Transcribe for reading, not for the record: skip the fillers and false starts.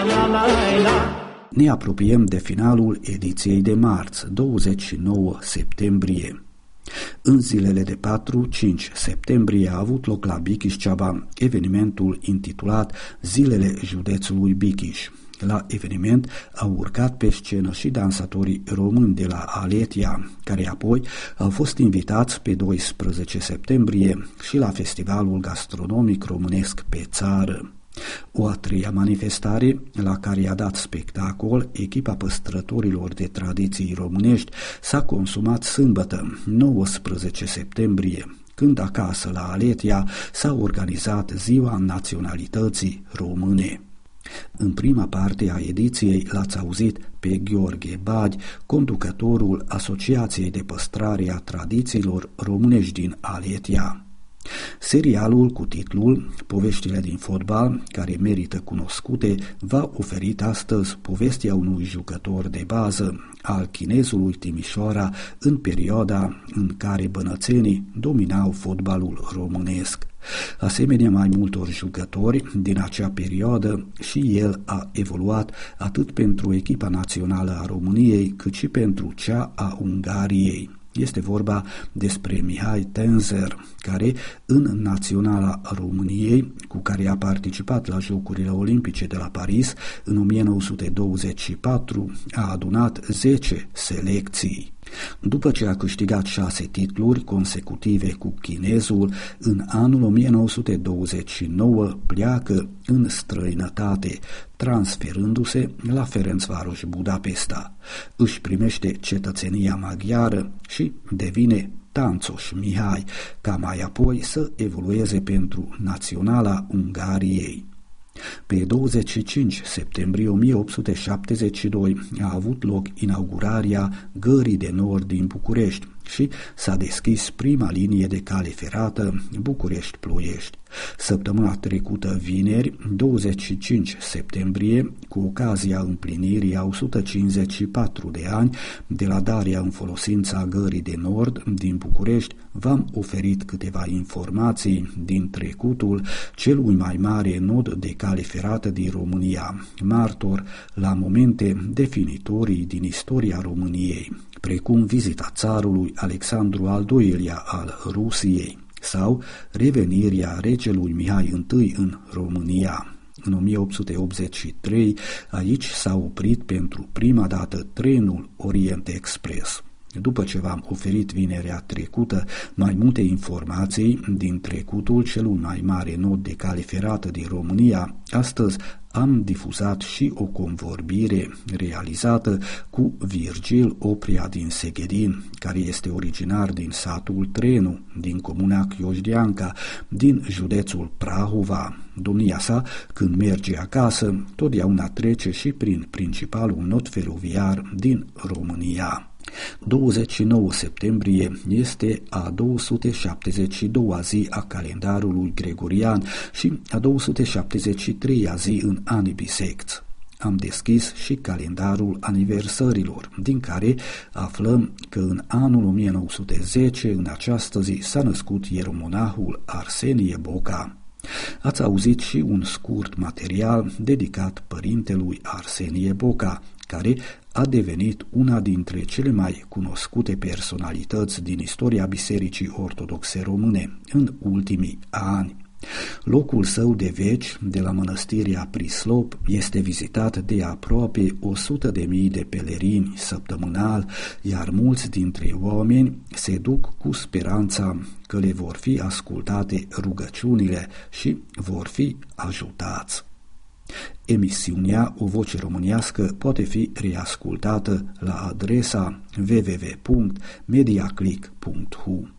Ne apropiem de finalul ediției de marți, 29 septembrie. În zilele de 4-5 septembrie a avut loc la Bikiș-Ceaba evenimentul intitulat Zilele Județului Bikiș. La eveniment au urcat pe scenă și dansatorii români de la Aletia, care apoi au fost invitați pe 12 septembrie și la Festivalul Gastronomic Românesc pe Țară. O a treia manifestare, la care a dat spectacol echipa păstrătorilor de tradiții românești, s-a consumat sâmbătă, 19 septembrie, când acasă la Aletia s-a organizat Ziua Naționalității Române. În prima parte a ediției l-ați auzit pe Gheorghe Bagi, conducătorul Asociației de Păstrare a Tradițiilor Românești din Aletia. Serialul cu titlul Poveștile din fotbal, care merită cunoscute, v-a oferit astăzi povestea unui jucător de bază al Chinezului Timișoara în perioada în care bănățenii dominau fotbalul românesc. Asemenea mai multor jucători din acea perioadă, și el a evoluat atât pentru echipa națională a României cât și pentru cea a Ungariei. Este vorba despre Mihai Tenzer, care în Naționala României, cu care a participat la Jocurile Olimpice de la Paris în 1924, a adunat 10 selecții. După ce a câștigat 6 titluri consecutive cu chinezul, în anul 1929 pleacă în străinătate, transferându-se la Ferencváros Budapesta. Își primește cetățenia maghiară și devine Tanțoș Mihai, ca mai apoi să evolueze pentru Naționala Ungariei. Pe 25 septembrie 1872 a avut loc inaugurarea Gării de Nord din București și s-a deschis prima linie de cale ferată București-Ploiești. Săptămâna trecută, vineri, 25 septembrie, cu ocazia împlinirii a 154 de ani de la darea în folosință a Gării de Nord din București, v-am oferit câteva informații din trecutul celui mai mare nod de cale ferată din România, martor la momente definitorii din istoria României, precum vizita țarului Alexandru al II-lea al Rusiei sau revenirea regelui Mihai I în România. În 1883 aici s-a oprit pentru prima dată trenul Orient Express. După ce v-am oferit vinerea trecută mai multe informații din trecutul celui mai mare nod de cale ferată din România, astăzi am difuzat și o convorbire realizată cu Virgil Oprea din Seghedin, care este originar din satul Trenu, din comuna Chiojdeanca, din județul Prahova. Domnia sa, când merge acasă, totdeauna trece și prin principalul nod feroviar din România. 29 septembrie este a 272-a zi a calendarului gregorian și a 273-a zi în anii bisecți. Am deschis și calendarul aniversărilor, din care aflăm că în anul 1910, în această zi, s-a născut ieromonahul Arsenie Boca. Ați auzit și un scurt material dedicat părintelui Arsenie Boca, care a devenit una dintre cele mai cunoscute personalități din istoria Bisericii Ortodoxe Române în ultimii ani. Locul său de veci de la mănăstirea Prislop este vizitat de aproape 100.000 de pelerini săptămânal, iar mulți dintre oameni se duc cu speranța că le vor fi ascultate rugăciunile și vor fi ajutați. Emisiunea O Voce Românească poate fi reascultată la adresa www.mediaclick.hu.